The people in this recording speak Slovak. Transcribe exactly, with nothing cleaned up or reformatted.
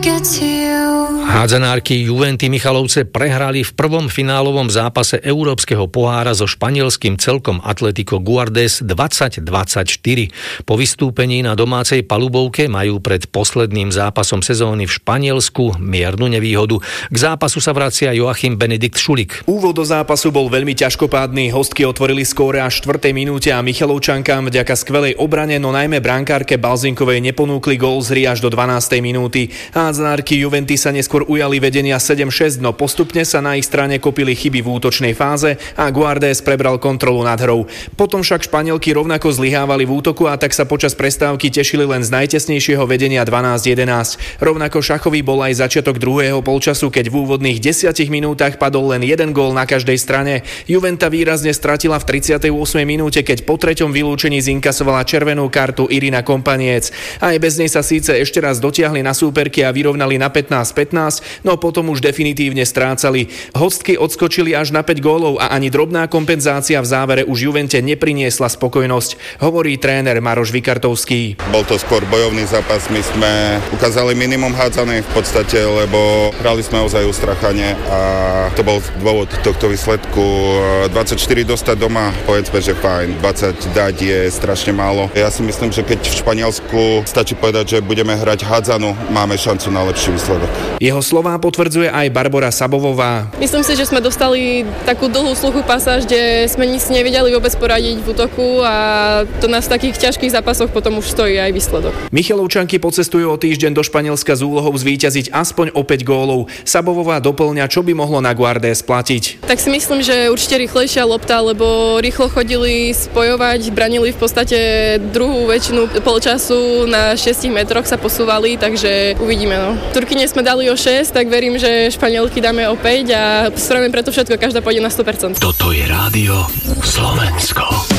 Hádzanárky Juventy Michalovce prehrali v prvom finálovom zápase Európskeho pohára so španielským celkom Atlético Guardés dvadsať dvadsaťštyri. Po vystúpení na domácej palubovke majú pred posledným zápasom sezóny v Španielsku miernu nevýhodu. K zápasu sa vracia Joachim Benedikt Šulik. Úvod do zápasu bol veľmi ťažkopádny. Hostky otvorili skóre až v štvrtej minúte a Michalovčankám vďaka skvelej obrane, no najmä brankárke Balzinkovej neponúkli gól z hry až do dvanástej minúty. Hádzanárky Juventy sa neskôr ujali vedenia sedem šesť, no postupne sa na ich strane kopili chyby v útočnej fáze a Guardés prebral kontrolu nad hrou. Potom však Španielky rovnako zlyhávali v útoku a tak sa počas prestávky tešili len z najtesnejšieho vedenia dvanásť jedenásť. Rovnako šachový bol aj začiatok druhého polčasu, keď v úvodných desiatich minútach padol len jeden gól na každej strane. Juventa výrazne stratila v tridsiatej ôsmej minúte, keď po treťom vylúčení zinkasovala červenú kartu Irina Kompaniec. Aj bez nej sa síce ešte raz dotiahli na súperky a vyrovnali na pätnásť pätnásť, no potom už definitívne strácali. Hostky odskočili až na päť gólov a ani drobná kompenzácia v závere už Juvente nepriniesla spokojnosť, hovorí tréner Maroš Vikartovský. Bol to skôr bojovný zápas, my sme ukázali minimum hádzanej v podstate, lebo hrali sme ozaj ustrachane a to bol dôvod tohto výsledku. dvadsaťštyri dostať doma, povedzme, že fajn, dvadsať dať je strašne málo. Ja si myslím, že keď v Španielsku stačí povedať, že budeme hrať hádzanu, máme šancu na lepší výsledok. Jeho slová potvrdzuje aj Barbora Sabovová. Myslím si, že sme dostali takú dlhú sluchú pasáž, kde sme nic nevedeli vôbec poradiť v útoku a to nás v takých ťažkých zápasoch potom už stojí aj výsledok. Michalovčanky pocestujú o týždeň do Španielska s úlohou zvíťaziť aspoň o päť gólov. Sabovová doplňa, čo by mohlo na Guardés platiť. Tak si myslím, že určite rýchlejšia lopta, lebo rýchlo chodili spojovať, branili v podstate druhú väčšinu polčasu na šiestich metroch sa posúvali, takže uvidíme. No. Turkyne sme dali o šesť, tak verím, že Španielky dáme o päť a spravíme preto všetko, každá pôjde na sto percent. Toto je Rádio Slovensko.